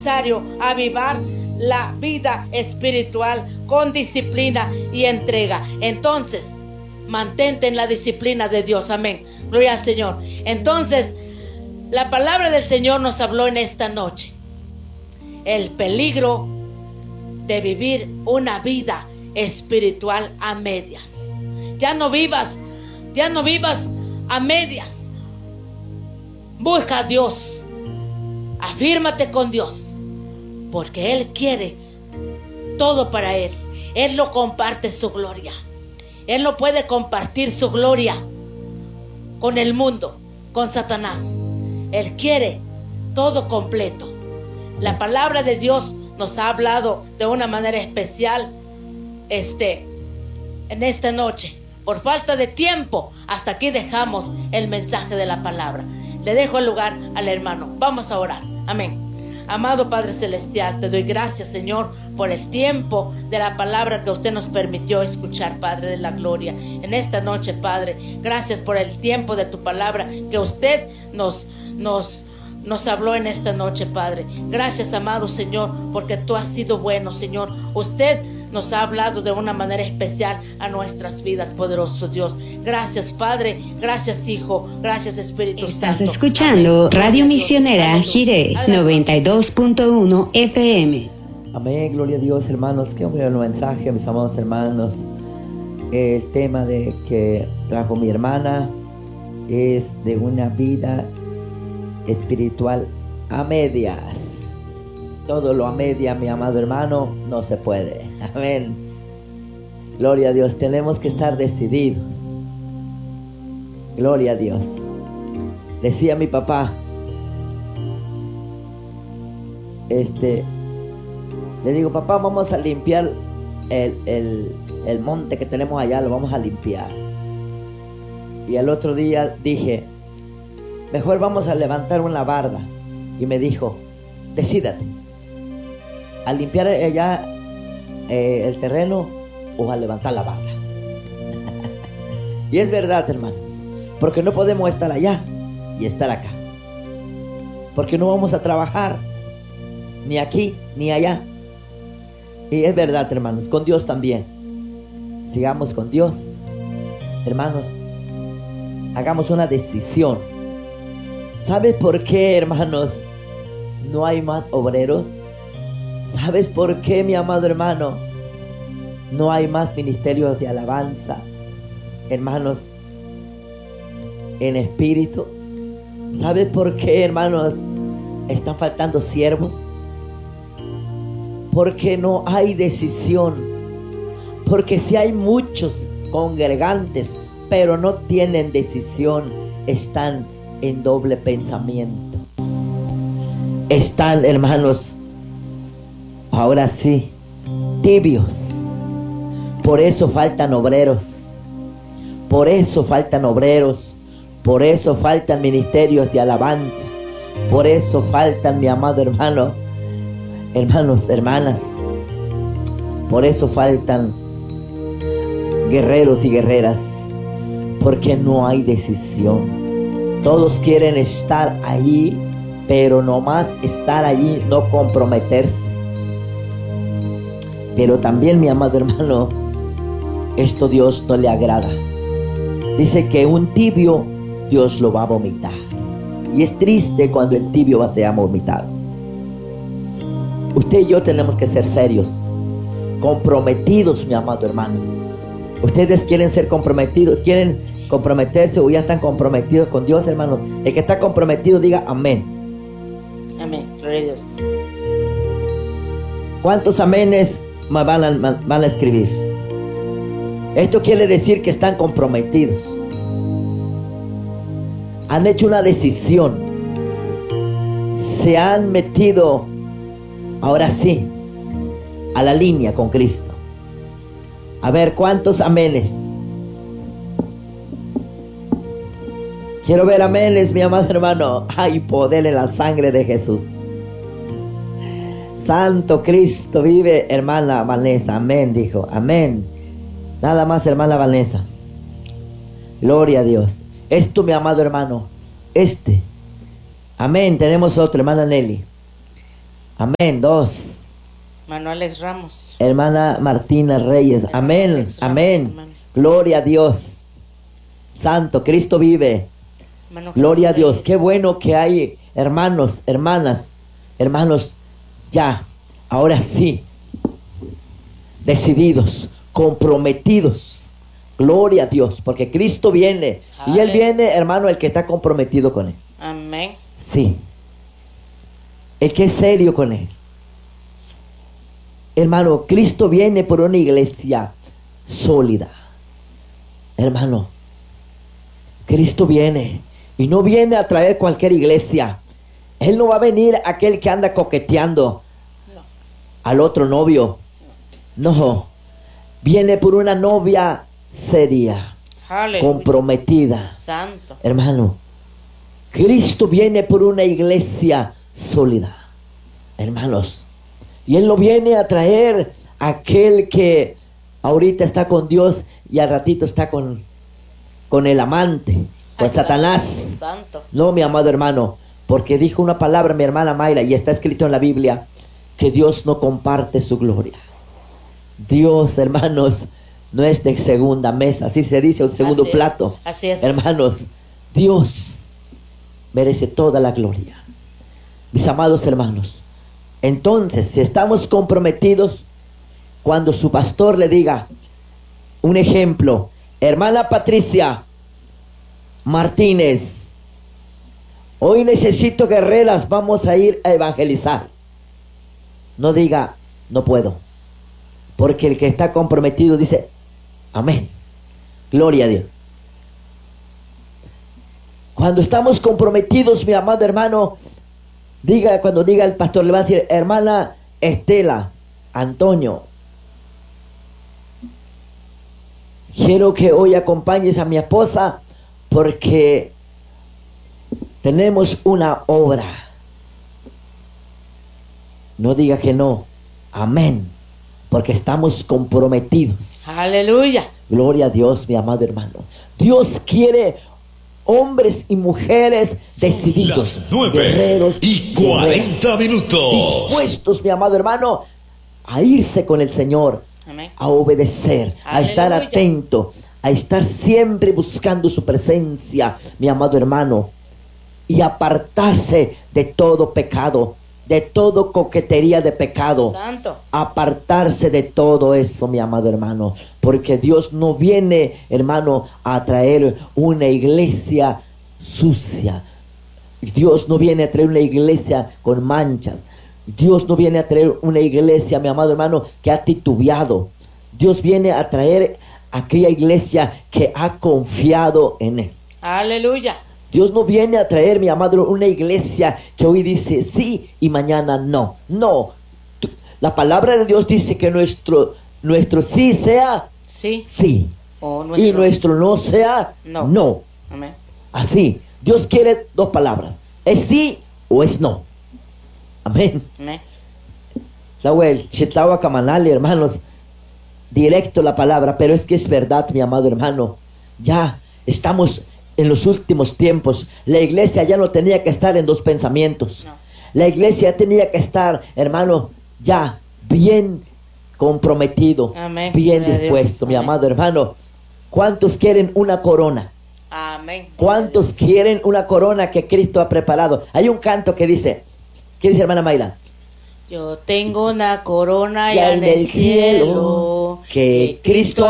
necesario avivar la vida espiritual con disciplina y entrega. Entonces, mantente en la disciplina de Dios. Amén. Gloria al Señor. Entonces, la palabra del Señor nos habló en esta noche. El peligro de vivir una vida espiritual a medias. Ya no vivas a medias. Busca a Dios. Afírmate con Dios. Porque Él quiere todo para Él. Él no comparte su gloria. Él no puede compartir su gloria con el mundo, con Satanás. Él quiere todo completo. La palabra de Dios nos ha hablado de una manera especial en esta noche. Por falta de tiempo, hasta aquí dejamos el mensaje de la palabra. Le dejo el lugar al hermano. Vamos a orar. Amén. Amado Padre Celestial, te doy gracias, Señor, por el tiempo de la palabra que usted nos permitió escuchar, Padre de la gloria. En esta noche, Padre, gracias por el tiempo de tu palabra que usted nos habló en esta noche, Padre. Gracias, amado Señor, porque tú has sido bueno, Señor. Usted nos ha hablado de una manera especial a nuestras vidas, poderoso Dios. Gracias, Padre. Gracias, Hijo. Gracias, Espíritu Santo. Estás escuchando Amén. Radio Misionera Jiré 92.1 FM. Amén, gloria a Dios, hermanos. Qué buen mensaje, mis amados hermanos. El tema de que trajo mi hermana es de una vida espiritual a medias. Todo lo a media, mi amado hermano, no se puede. Amén. Gloria a Dios. Tenemos que estar decididos. Gloria a Dios. Decía mi papá, le digo, papá, vamos a limpiar el monte que tenemos allá, lo vamos a limpiar. Y el otro día dije, mejor vamos a levantar una barda. Y me dijo, decídate, a limpiar allá el terreno o a levantar la barda. Y es verdad, hermanos, porque no podemos estar allá y estar acá, porque no vamos a trabajar ni aquí ni allá. Y es verdad, hermanos, con Dios también. Sigamos con Dios, hermanos. Hagamos una decisión. ¿Sabes por qué, hermanos, no hay más obreros? ¿Sabes por qué, mi amado hermano, no hay más ministerios de alabanza, hermanos, en espíritu? ¿Sabes por qué, hermanos, están faltando siervos? Porque no hay decisión. Porque si hay muchos congregantes, pero no tienen decisión, están en doble pensamiento. Están, hermanos, ahora sí, tibios. Por eso faltan obreros. Por eso faltan obreros. Por eso faltan ministerios de alabanza. Por eso faltan, mi amado hermano, hermanos, hermanas. Por eso faltan guerreros y guerreras. Porque no hay decisión. Todos quieren estar allí, pero nomás estar allí, no comprometerse. Pero también, mi amado hermano, esto Dios no le agrada. Dice que un tibio Dios lo va a vomitar. Y es triste cuando el tibio sea vomitado. Usted y yo tenemos que ser serios, comprometidos, mi amado hermano. Ustedes quieren ser comprometidos, quieren comprometerse o ya están comprometidos con Dios, hermanos. El que está comprometido diga amén. Amén, gloria a Dios. ¿Cuántos amenes van a escribir? Esto quiere decir que están comprometidos. Han hecho una decisión. Se han metido, ahora sí, a la línea con Cristo. A ver, ¿cuántos amenes? Quiero ver amenes, mi amado hermano. Hay poder en la sangre de Jesús. Santo Cristo vive, hermana Vanessa. Amén, dijo. Amén. Nada más, hermana Vanessa. Gloria a Dios. Esto, mi amado hermano. Amén. Tenemos otro, hermana Nelly. Amén. 2. Hermano Alex Ramos. Hermana Martina Reyes. Hermano Amén. Alex Ramos, Amén. hermano. Gloria a Dios. Santo, Cristo vive. Hermano Gloria a Jesús Dios. Reyes. Qué bueno que hay hermanos, hermanas, hermanos ya, ahora sí, decididos, comprometidos. Gloria a Dios, porque Cristo viene. Y Él Aleluya. viene, hermano, el que está comprometido con Él. Amén. Sí. El que es serio con Él. Hermano, Cristo viene por una iglesia sólida. Hermano, Cristo viene. Y no viene a traer cualquier iglesia. Él no va a venir aquel que anda coqueteando No. al otro novio. No. Viene por una novia seria, Aleluya. comprometida. Santo. Hermano, Cristo viene por una iglesia sólida. Hermanos, y Él no viene a traer aquel que ahorita está con Dios y al ratito está con el amante, con Ay, Satanás. Santo. No, mi amado hermano, porque dijo una palabra mi hermana Mayra y está escrito en la Biblia que Dios no comparte su gloria. Dios, hermanos, no es de segunda mesa, así se dice, un segundo Así es. plato. Así es. Hermanos, Dios merece toda la gloria. Mis amados hermanos, entonces, si estamos comprometidos, cuando su pastor le diga, un ejemplo, hermana Patricia Martínez, hoy necesito guerreras, vamos a ir a evangelizar. No diga, no puedo, porque el que está comprometido dice, amén, gloria a Dios. Cuando estamos comprometidos, mi amado hermano, cuando diga el pastor, le va a decir, hermana Estela, Antonio, quiero que hoy acompañes a mi esposa porque tenemos una obra. No diga que no, amén, porque estamos comprometidos. Aleluya. Gloria a Dios, mi amado hermano. Dios quiere hombres y mujeres decididos, Las 9:40 guerreros, minutos. dispuestos, mi amado hermano, a irse con el Señor, Amén. a obedecer, a estar Aleluya. atento, a estar siempre buscando su presencia, mi amado hermano, y apartarse de todo pecado, de todo coquetería de pecado. Santo. Apartarse de todo eso, mi amado hermano, porque Dios no viene, hermano, a traer una iglesia sucia. Dios no viene a traer una iglesia con manchas. Dios no viene a traer una iglesia, mi amado hermano, que ha titubeado. Dios viene a traer aquella iglesia que ha confiado en Él. Aleluya. Dios no viene a traer, mi amado, una iglesia que hoy dice sí y mañana no. No. La palabra de Dios dice que nuestro sí sea Sí. sí. O Y nuestro no sea No. no. Amén. Así. Dios quiere dos palabras. Es sí o es no. Amén. Amén. Samuel, Chitawa Kamanali, hermanos. Directo la palabra, pero es que es verdad, mi amado hermano. Ya estamos en los últimos tiempos. La iglesia ya no tenía que estar en dos pensamientos. No. La iglesia tenía que estar, hermano, ya bien comprometido, Amén. bien Gloria a Dios. dispuesto, mi Amén. amado hermano. ¿Cuántos quieren una corona? Amén. ¿Cuántos quieren una corona que Cristo ha preparado? Hay un canto que dice, ¿qué dice hermana Mayra? Yo tengo una corona Ya ya en el cielo que Cristo